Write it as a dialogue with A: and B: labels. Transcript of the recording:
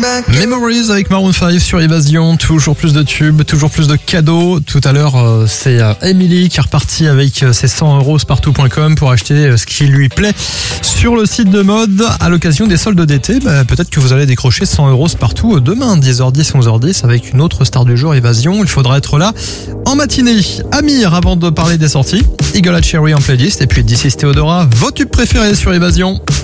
A: Memories avec Maroon 5 sur Évasion, toujours plus de tubes, toujours plus de cadeaux. Tout à l'heure, c'est Emily qui est repartie avec ses 100 € spartou.com pour acheter ce qui lui plaît sur le site de mode à l'occasion des soldes d'été. Peut-être que vous allez décrocher 100 € Spartou demain, 10h10, 11h10 avec une autre star du jour, Évasion. Il faudra être là en matinée. Amir, avant de parler des sorties, Eagle Eye Cherry en playlist et puis This is Theodora, vos tubes préférés sur Évasion.